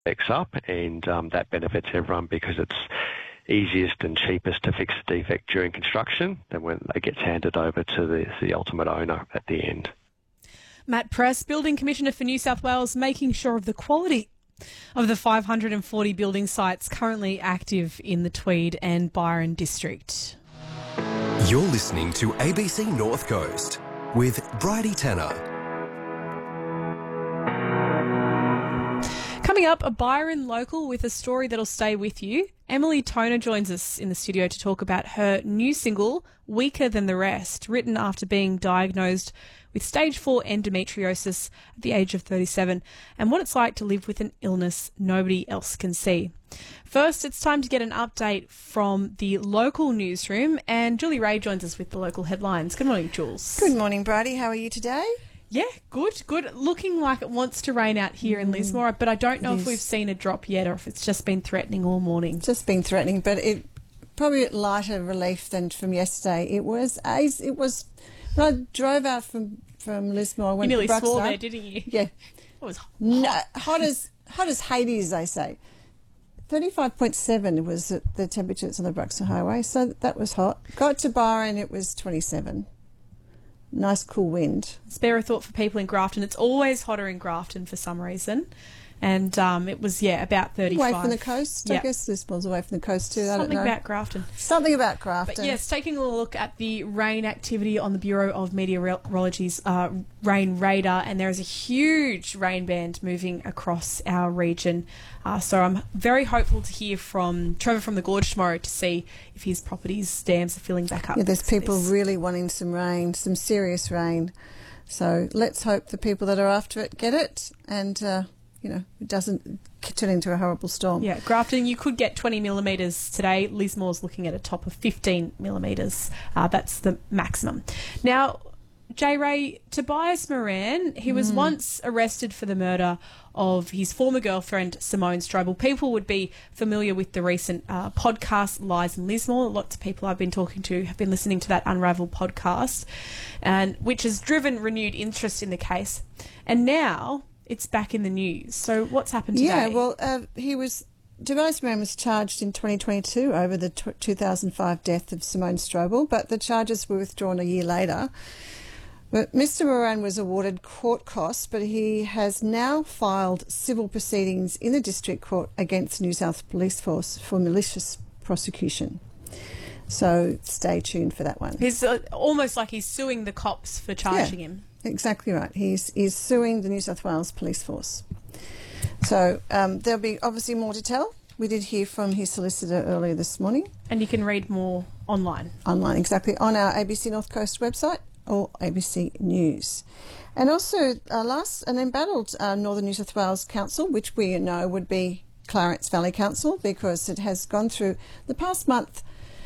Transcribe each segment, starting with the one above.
specs up, and that benefits everyone because it's easiest and cheapest to fix a defect during construction than when it gets handed over to the ultimate owner at the end. Matt Press, Building Commissioner for New South Wales, making sure of the quality of the 540 building sites currently active in the Tweed and Byron district. You're listening to ABC North Coast with Bridie Tanner. Coming up, a Byron local with a story that'll stay with you. Emily Toner joins us in the studio to talk about her new single, Weaker Than the Rest, written after being diagnosed with stage 4 endometriosis at the age of 37, and what it's like to live with an illness nobody else can see. First, it's time to get an update from the local newsroom, and Julie Ray joins us with the local headlines. Good morning, Jules. Good morning, Bridie. How are you today? Yeah, good. Looking like it wants to rain out here in Lismore, but I don't know if we've seen a drop yet or if it's just been threatening all morning. Just been threatening, but it probably a lighter relief than from yesterday. It was when I drove out from Lismore, I went you nearly to Bruxner. swore there, didn't you? Yeah. It was hot as Hades, they say. 35.7 was the temperatures on the Bruxner Highway, so that was hot. Got to Byron, it was 27. Nice cool wind. Spare a thought for people in Grafton. It's always hotter in Grafton for some reason. And it was, about 35. Away from the coast? Yep. I guess Lismore's away from the coast too. I don't know. Something about Grafton. But yes, taking a look at the rain activity on the Bureau of Meteorology's rain radar, and there is a huge rain band moving across our region. So I'm very hopeful to hear from Trevor from the Gorge tomorrow to see if his property's dams are filling back up. Yeah, there's people really wanting some rain, some serious rain. So let's hope the people that are after it get it and... it doesn't turn into a horrible storm. Yeah, Grafton, you could get 20 millimetres today. Lismore's looking at a top of 15 millimetres. That's the maximum. Now, J. Ray, Tobias Moran, he was once arrested for the murder of his former girlfriend, Simone Strobel. People would be familiar with the recent podcast, Lies in Lismore. Lots of people I've been talking to have been listening to that Unravel podcast, and which has driven renewed interest in the case. And now... it's back in the news. So what's happened today? Yeah, well, Tobias Moran was charged in 2022 over the 2005 death of Simone Strobel, but the charges were withdrawn a year later. But Mr. Moran was awarded court costs, but he has now filed civil proceedings in the District Court against New South Police Force for malicious prosecution. So stay tuned for that one. He's almost like he's suing the cops for charging him. Exactly right. He's suing the New South Wales Police Force. So there'll be obviously more to tell. We did hear from his solicitor earlier this morning. And you can read more online. Online, exactly, on our ABC North Coast website or ABC News. And also an embattled Northern New South Wales Council, which we know would be Clarence Valley Council, because it has gone through the past month,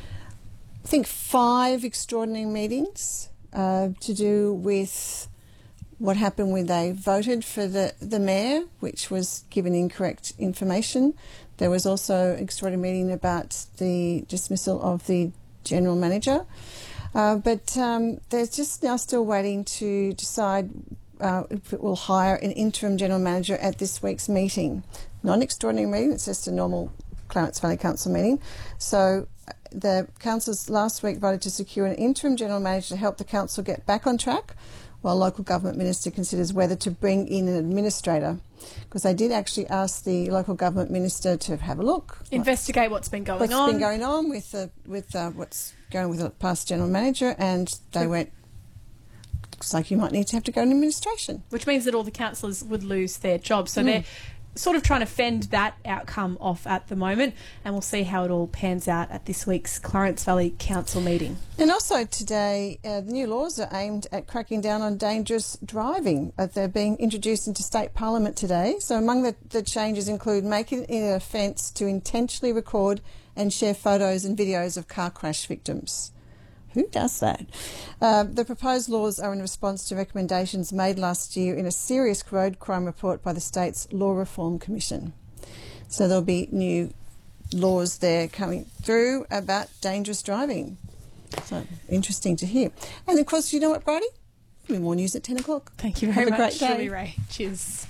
I think 5 extraordinary meetings to do with what happened when they voted for the mayor, which was given incorrect information. There was also an extraordinary meeting about the dismissal of the general manager. But they're just now still waiting to decide if it will hire an interim general manager at this week's meeting. Not an extraordinary meeting, it's just a normal Clarence Valley Council meeting. So the councils last week voted to secure an interim general manager to help the council get back on track, while local government minister considers whether to bring in an administrator, because they did actually ask the local government minister to have a look, investigate what's been going on. What's been going on with what's going with the past general manager, and they went, looks like you might need to have to go in administration, which means that all the councillors would lose their jobs. So they're sort of trying to fend that outcome off at the moment, and we'll see how it all pans out at this week's Clarence Valley Council meeting. And also today, the new laws are aimed at cracking down on dangerous driving. They're being introduced into State Parliament today. So among the changes include making it an offence to intentionally record and share photos and videos of car crash victims. Who does that? The proposed laws are in response to recommendations made last year in a serious road crime report by the state's Law Reform Commission. So there'll be new laws there coming through about dangerous driving. So interesting to hear. And of course, you know what, Bridie? There'll be more news at 10 o'clock. Thank you very much, Have a great day. Julie Ray. Cheers.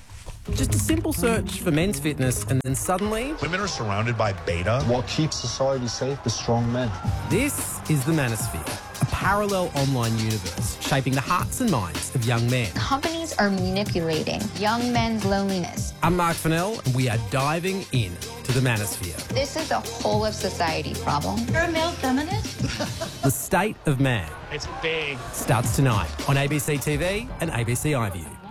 Just a simple search for men's fitness and then suddenly... women are surrounded by beta. What keeps society safe is strong men. This is the Manosphere, a parallel online universe shaping the hearts and minds of young men. Companies are manipulating young men's loneliness. I'm Mark Fennell and we are diving in to the Manosphere. This is a whole of society problem. You're a male feminist? The State of Man. It's big. Starts tonight on ABC TV and ABC iView.